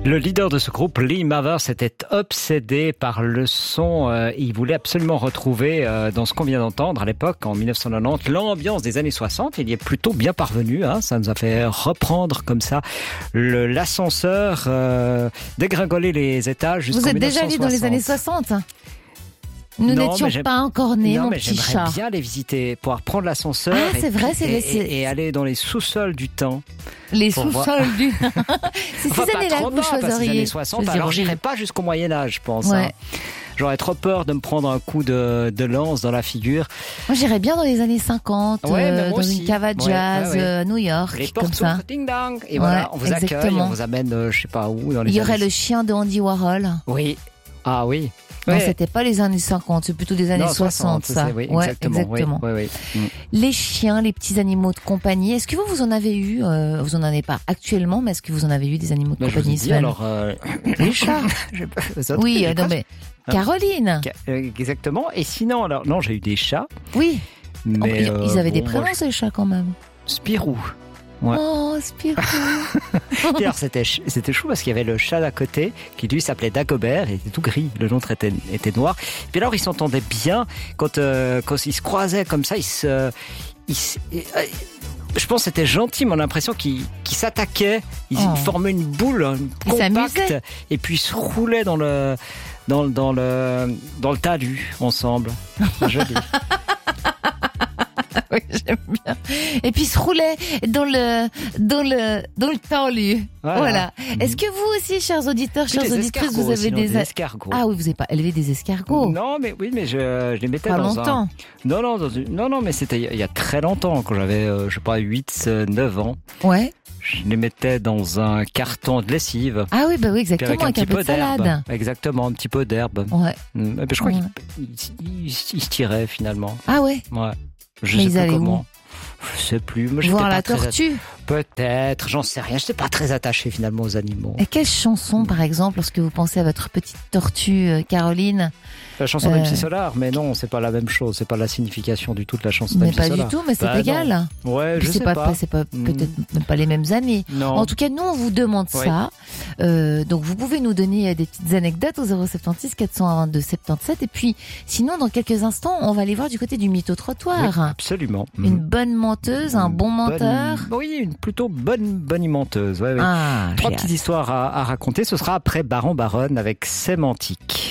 Le leader de ce groupe, Lee Mavers, était obsédé par le son. Il voulait absolument retrouver, dans ce qu'on vient d'entendre à l'époque, en 1990, l'ambiance des années 60. Il y est plutôt bien parvenu. Ça nous a fait reprendre comme ça l'ascenseur, dégringoler les étages jusqu'en 1960. Vous êtes déjà allé dans les années 60 ? Nous n'étions pas encore nés, mon petit chat. J'aimerais bien les visiter, pouvoir prendre l'ascenseur et aller dans les sous-sols du temps. Les sous-sols du temps. C'est ces années-là que vous choisiriez. Années 60. Alors j'irai pas jusqu'au Moyen-Âge, je pense. Ouais. J'aurais trop peur de me prendre un coup de lance dans la figure. Moi, j'irais bien dans les années 50, dans aussi. Une cave à jazz, New York, les comme ça. Ding-dong. Et voilà, on vous accueille, on vous amène, je sais pas où. Dans les Il y aurait le chien de Andy Warhol. Oui. Ah oui. Non, c'était pas les années 50, c'est plutôt des années 60, ça. Oui, exactement. Oui. Les chiens, les petits animaux de compagnie. Est-ce que vous en avez eu, vous en avez pas actuellement, mais est-ce que vous en avez eu des animaux de compagnie, Sven ? Alors, les chats. Oui, non mais Caroline. Exactement. Et sinon, alors non, j'ai eu des chats. Oui. Mais ils avaient des prénoms, ces chats, quand même. Spirou. Ouais. Oh, Spirou. Et alors c'était chou parce qu'il y avait le chat d'à côté qui lui s'appelait Dagobert, il était tout gris, le nôtre était noir. Puis alors ils s'entendaient bien quand ils se croisaient comme ça, je pense que c'était gentil, mais on a l'impression qu'ils s'attaquaient, ils formaient une boule compacte et puis ils se roulaient dans le talus ensemble. Joli. Oui, j'aime bien. Et puis se roulait dans le talus. Voilà. Est-ce que vous aussi, chers auditeurs, chères auditrices, vous avez des escargots? Ah oui, vous n'avez pas élevé des escargots? Non, mais je les mettais pas longtemps. Non, mais c'était il y a très longtemps, quand j'avais, 8, 9 ans. Ouais. Je les mettais dans un carton de lessive. Ah oui, exactement, avec un peu de salade. Exactement, un petit peu d'herbe. Ouais. Je crois qu'ils se tiraient finalement. Ah ouais? Ouais. Mais ils allaient où? Je sais plus. Moi, voir la tortue? Peut-être, j'en sais rien. Je n'étais pas très attaché finalement aux animaux. Et quelle chanson, par exemple, lorsque vous pensez à votre petite tortue, Caroline? La chanson d'MC Solar, mais non, c'est pas la même chose. C'est pas la signification du tout de la chanson d'MC Solar. Mais pas du tout, mais c'est égal. Non. Ouais, je sais pas. C'est pas peut-être même pas les mêmes années. Non. En tout cas, nous, on vous demande ça. Donc, vous pouvez nous donner des petites anecdotes au 076 422 77. Et puis, sinon, dans quelques instants, on va aller voir du côté du mytho-trottoir. Oui, absolument. Une bonne menteuse, un bon menteur. Oui, une plutôt bonne menteuse. Ouais. Ah, 3 petites histoires à raconter. Ce sera après Baron Baronne avec Sémantique.